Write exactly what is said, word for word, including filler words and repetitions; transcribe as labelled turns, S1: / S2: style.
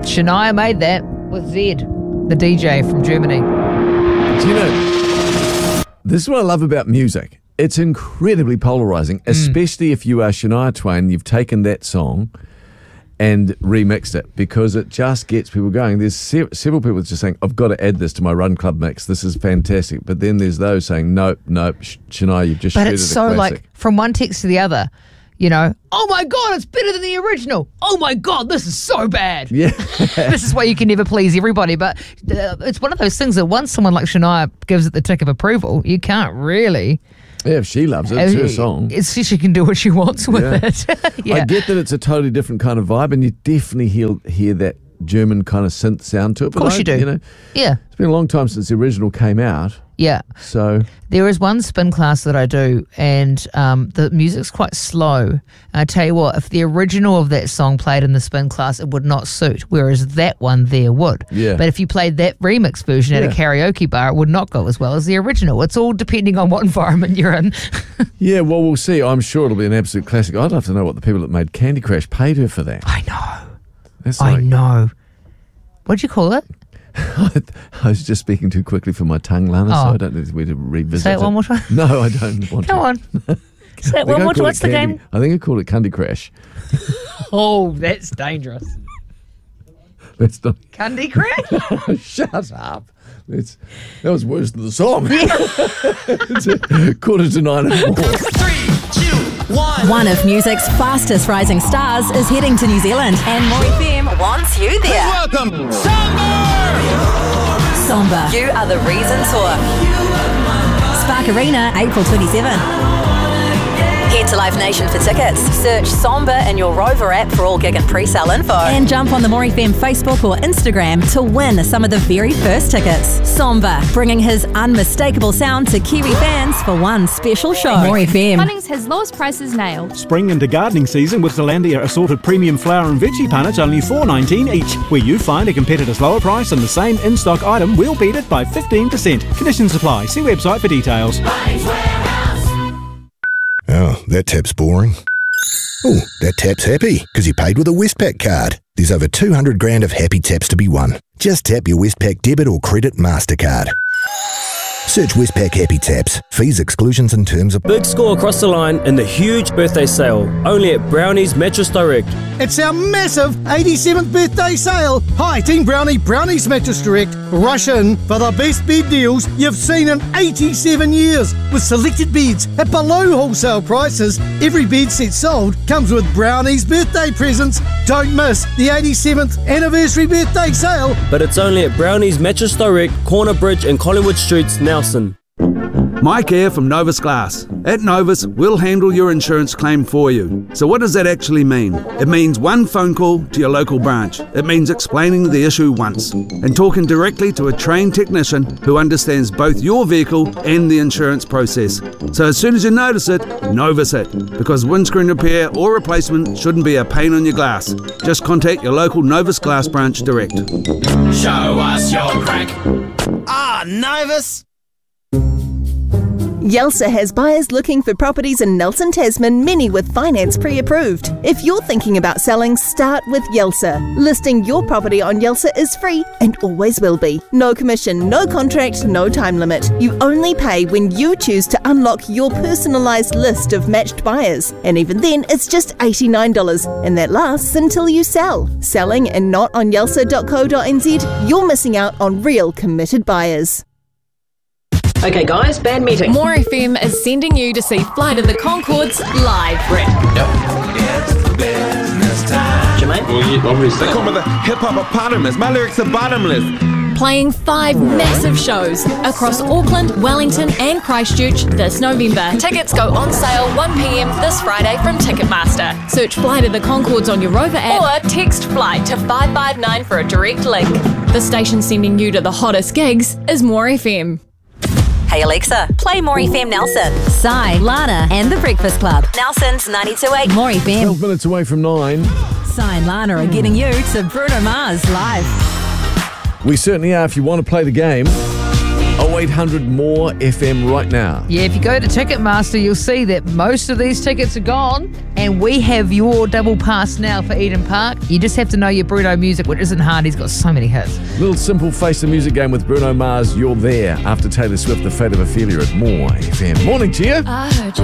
S1: Shania made that with Zed, the D J from Germany.
S2: Do you know, this is what I love about music. It's incredibly polarizing, especially mm. if you are Shania Twain, you've taken that song and remixed it, because it just gets people going. There's se- several people just saying, I've got to add this to my Run Club mix. This is fantastic. But then there's those saying, nope, nope, Shania, you've just
S1: But
S2: shredded
S1: it's
S2: a
S1: so
S2: classic.
S1: like, from one text to the other, you know, oh my God, it's better than the original. Oh my God, this is so bad.
S2: Yeah.
S1: This is why you can never please everybody. But uh, it's one of those things that once someone like Shania gives it the tick of approval, you can't really...
S2: Yeah, if she loves it, it's her song.
S1: It's, she can do what she wants with
S2: Yeah.
S1: it. Yeah.
S2: I get that it's a totally different kind of vibe, and you definitely hear, hear that German kind of synth sound to it.
S1: Of course
S2: I,
S1: you do.
S2: You know,
S1: Yeah.
S2: it's been a long time since the original came out.
S1: Yeah.
S2: So
S1: there is one spin class that I do, and um, the music's quite slow. And I tell you what, if the original of that song played in the spin class, it would not suit, whereas that one there would.
S2: Yeah.
S1: But if you played that remix version at
S2: Yeah.
S1: a karaoke bar, it would not go as well as the original. It's all depending on what environment you're in.
S2: yeah, well, we'll see. I'm sure it'll be an absolute classic. I'd love to know what the people that made Candy Crush paid her for that.
S1: I know.
S2: That's
S1: I
S2: like,
S1: know. What'd you call it?
S2: I was just speaking too quickly for my tongue, Lana,
S1: Oh.
S2: so I don't know where to revisit
S1: Say it one more time.
S2: No, I don't want
S1: Come
S2: to.
S1: on. Say it one more time. What's the
S2: Candy,
S1: game?
S2: I think I called it Candy Crush.
S1: Oh, that's dangerous.
S2: That's not.
S1: Candy Crush?
S2: Shut up. It's, that was worse than the song. It's a quarter to nine and more.
S3: Three, two, one.
S4: One of music's fastest rising stars is heading to New Zealand, and More F M wants you there.
S3: Welcome, Summer!
S4: Somber, You Are the Reason Tour. Spark Arena, April twenty-seventh. Head to Live Nation for tickets. Search Somber in your Rover app for all gig and pre-sale info. And jump on the More F M Facebook or Instagram to win some of the very first tickets. Somber, bringing his unmistakable sound to Kiwi fans for one special show. More F M.
S5: Bunnings has lowest prices nailed.
S6: Spring into gardening season with Zelandia assorted premium flower and veggie punnets only four dollars nineteen each. Where you find a competitor's lower price and the same in-stock item, we'll beat it by fifteen percent. Conditions apply. See website for details.
S7: Oh, that tap's boring. Oh, that tap's happy because he paid with a Westpac card. There's over two hundred grand of happy taps to be won. Just tap your Westpac debit or credit MasterCard. Search Westpac Happy Taps. Fees, exclusions and terms apply.
S8: Big score across the line in the huge birthday sale, only at Brownie's Mattress Direct.
S9: It's our massive eighty-seventh birthday sale. Hi, Team Brownie, Brownie's Mattress Direct. Rush in for the best bed deals you've seen in eighty-seven years. With selected beds at below wholesale prices, every bed set sold comes with Brownie's birthday presents. Don't miss the eighty-seventh anniversary birthday sale.
S8: But it's only at Brownie's Mattress Direct, Corner Bridge and Collingwood Streets, Nelson.
S10: Mike here from Novus Glass. At Novus, we'll handle your insurance claim for you. So what does that actually mean? It means one phone call to your local branch. It means explaining the issue once and talking directly to a trained technician who understands both your vehicle and the insurance process. So as soon as you notice it, Novus it, because windscreen repair or replacement shouldn't be a pain on your glass. Just contact your local Novus Glass branch direct.
S3: Show us your crack. Ah, Novus!
S11: Yelsa has buyers looking for properties in Nelson, Tasman, many with finance pre-approved. If you're thinking about selling, start with Yelsa. Listing your property on Yelsa is free and always will be. No commission, no contract, no time limit. You only pay when you choose to unlock your personalised list of matched buyers. And even then, it's just eighty-nine dollars, and that lasts until you sell. Selling and not on yelsa dot co dot n z, you're missing out on real committed buyers.
S12: Okay guys, band meeting.
S5: More F M is sending you to see Flight of the Conchords live.
S3: Yep. It's business time.
S12: Jermaine?
S13: Well, yeah, obviously. They call me the hip-hop-opotamus. My lyrics are bottomless.
S5: Playing five massive shows across Auckland, Wellington and Christchurch this November. Tickets go on sale one p m this Friday from Ticketmaster. Search Flight of the Conchords on your Rover app or text FLIGHT to five five nine for a direct link. The station sending you to the hottest gigs is More F M.
S4: Hey Alexa, play More F M Nelson. Sai, Lana and The Breakfast Club. Nelson's ninety-two point eight More F M.
S2: twelve minutes away from nine.
S4: Sai and Lana are getting you to Bruno Mars live.
S2: We certainly are if you want to play the game. oh oh eight hundred more F M right now.
S1: Yeah, if you go to Ticketmaster, you'll see that most of these tickets are gone, and we have your double pass now for Eden Park. You just have to know your Bruno music, which isn't hard. He's got so many hits.
S2: Little simple face the music game with Bruno Mars. You're there after Taylor Swift, The Fate of Ophelia at More F M. Morning to you.
S5: I heard you.